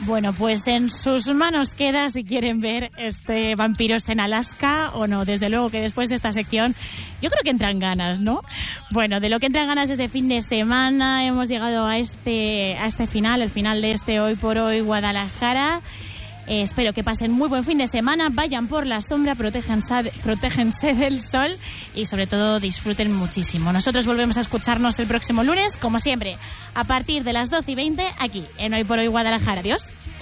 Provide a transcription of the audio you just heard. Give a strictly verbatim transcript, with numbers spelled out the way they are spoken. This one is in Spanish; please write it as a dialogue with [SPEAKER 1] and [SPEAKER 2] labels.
[SPEAKER 1] Bueno, pues en sus manos queda si quieren ver este Vampiros en Alaska o no. Desde luego que después de esta sección yo creo que entran ganas, ¿no? Bueno, de lo que entran ganas este fin de semana hemos llegado a este, a este final, el final de este Hoy por Hoy Guadalajara. Eh, espero que pasen muy buen fin de semana, vayan por la sombra, protéjanse, protéjense del sol y sobre todo disfruten muchísimo. Nosotros volvemos a escucharnos el próximo lunes, como siempre, a partir de las doce y veinte, aquí en Hoy por Hoy Guadalajara. Adiós.